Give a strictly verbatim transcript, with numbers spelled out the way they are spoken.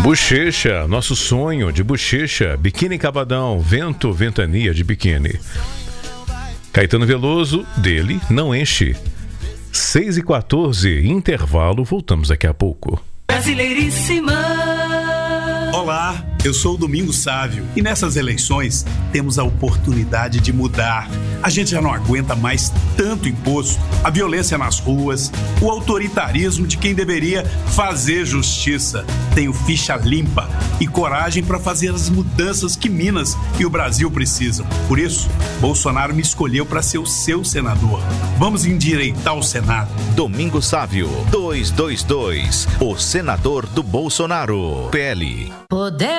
Bochecha, nosso sonho de Bochecha, Biquíni Cavadão, vento, ventania de biquíni. Caetano Veloso, dele, não enche. seis e quatorze, intervalo, voltamos daqui a pouco. Brasileiríssima. Olá, eu sou o Domingos Sávio e nessas eleições temos a oportunidade de mudar. A gente já não aguenta mais tanto imposto, a violência nas ruas, o autoritarismo de quem deveria fazer justiça. Tenho ficha limpa e coragem para fazer as mudanças que Minas e o Brasil precisam. Por isso, Bolsonaro me escolheu para ser o seu senador. Vamos endireitar o Senado. Domingos Sávio, duzentos e vinte e dois, o senador do Bolsonaro. P L. Poder